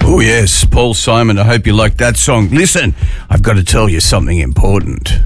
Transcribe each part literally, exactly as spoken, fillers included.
Oh, yes, Paul Simon. I hope you like that song. Listen, I've got to tell you something important.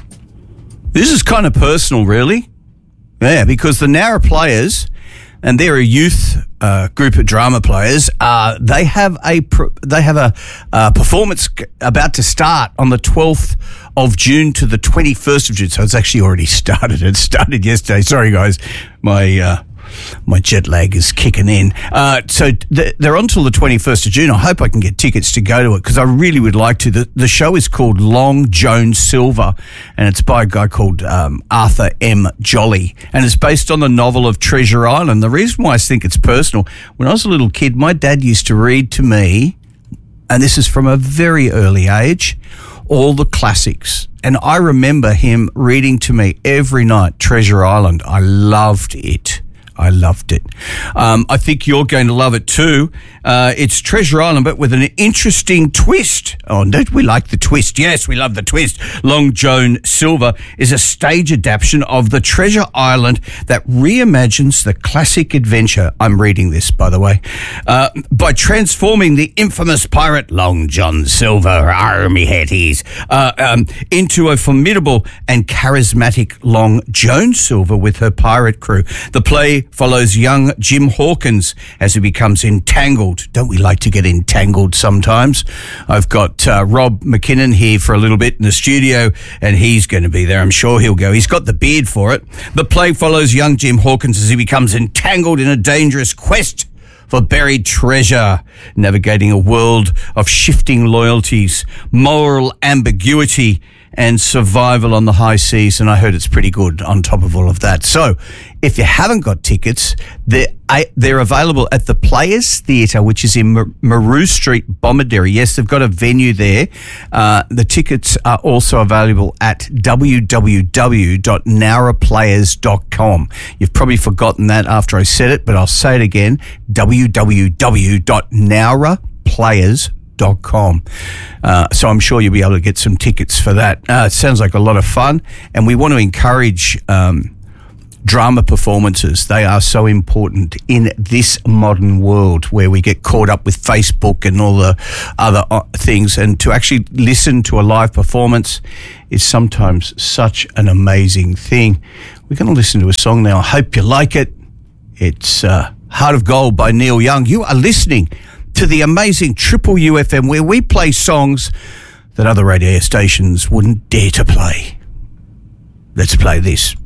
This is kind of personal, really. Yeah, because the Nowra Players, and they're a youth uh, group of drama players, uh, they have a they have a uh, performance about to start on the twelfth of June to the twenty-first of June. So it's actually already started. It started yesterday. Sorry, guys. My... Uh, My jet lag is kicking in. Uh, so th- they're on till the twenty-first of June. I hope I can get tickets to go to it because I really would like to. The, the show is called Long Joan Silver, and it's by a guy called um, Arthur M. Jolly, and it's based on the novel of Treasure Island. The reason why I think it's personal, when I was a little kid, my dad used to read to me, and this is from a very early age, all the classics. And I remember him reading to me every night, Treasure Island. I loved it. I loved it. Um, I think you're going to love it too. Uh, it's Treasure Island, but with an interesting twist. Oh, don't we like the twist? Yes, we love the twist. Long Joan Silver is a stage adaptation of the Treasure Island that reimagines the classic adventure. I'm reading this, by the way, uh, by transforming the infamous pirate Long John Silver, army headies, uh, um, into a formidable and charismatic Long Joan Silver with her pirate crew. The play follows young Jim Hawkins as he becomes entangled. Don't we like to get entangled sometimes? I've got uh, Rob McKinnon here for a little bit in the studio, and he's going to be there. I'm sure he'll go. He's got the beard for it. The play follows young Jim Hawkins as he becomes entangled in a dangerous quest for buried treasure, navigating a world of shifting loyalties, moral ambiguity, and survival on the high seas. And I heard it's pretty good on top of all of that. So if you haven't got tickets, they're, they're available at the Players Theatre, which is in Maru Street, Bomaderry. Yes, they've got a venue there. Uh, the tickets are also available at w w w dot nowra players dot com. You've probably forgotten that after I said it, but I'll say it again, w w w dot nowra players dot com. Uh, so I'm sure you'll be able to get some tickets for that. Uh, it sounds like a lot of fun, and we want to encourage um, drama performances. They are so important in this modern world where we get caught up with Facebook and all the other things, and to actually listen to a live performance is sometimes such an amazing thing. We're going to listen to a song now. I hope you like it. It's uh, Heart of Gold by Neil Young. You are listening to the amazing Triple U F M, where we play songs that other radio stations wouldn't dare to play. Let's play this.